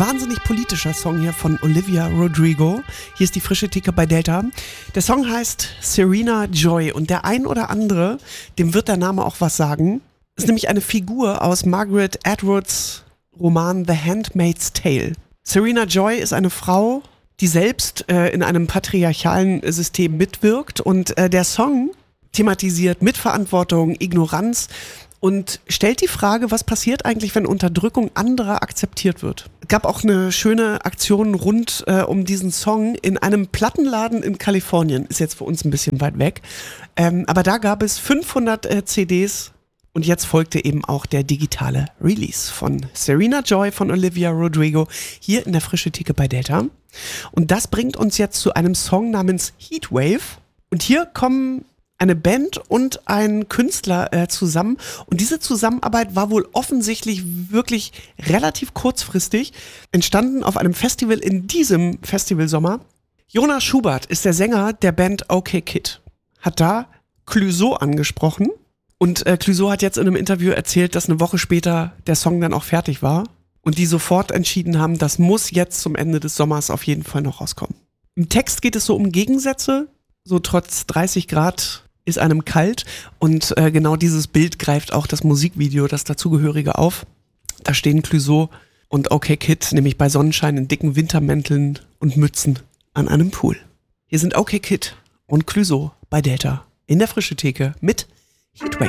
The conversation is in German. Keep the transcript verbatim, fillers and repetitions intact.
wahnsinnig politischer Song hier von Olivia Rodrigo. Hier ist die frische Theke bei Delta. Der Song heißt Serena Joy und der ein oder andere, dem wird der Name auch was sagen. Ist nämlich eine Figur aus Margaret Atwoods Roman The Handmaid's Tale. Serena Joy ist eine Frau, die selbst äh, in einem patriarchalen System mitwirkt und äh, der Song thematisiert Mitverantwortung, Ignoranz und stellt die Frage, was passiert eigentlich, wenn Unterdrückung anderer akzeptiert wird. Es gab auch eine schöne Aktion rund äh, um diesen Song in einem Plattenladen in Kalifornien. Ist jetzt für uns ein bisschen weit weg. Ähm, aber da gab es fünfhundert äh, C Ds und jetzt folgte eben auch der digitale Release von Serena Joy von Olivia Rodrigo hier in der frische Theke bei Delta. Und das bringt uns jetzt zu einem Song namens Heatwave. Und hier kommen eine Band und ein Künstler äh, zusammen. Und diese Zusammenarbeit war wohl offensichtlich wirklich relativ kurzfristig entstanden auf einem Festival in diesem Festivalsommer. Jonas Schubert ist der Sänger der Band OK Kid. Hat da Clouseau angesprochen. Und äh, Clouseau hat jetzt in einem Interview erzählt, dass eine Woche später der Song dann auch fertig war. Und die sofort entschieden haben, das muss jetzt zum Ende des Sommers auf jeden Fall noch rauskommen. Im Text geht es so um Gegensätze. So trotz dreißig Grad ist einem kalt und äh, genau dieses Bild greift auch das Musikvideo, das dazugehörige auf. Da stehen Clouseau und OK Kid nämlich bei Sonnenschein in dicken Wintermänteln und Mützen an einem Pool. Hier sind OK Kid und Clouseau bei Delta in der frische Theke mit Heatwave.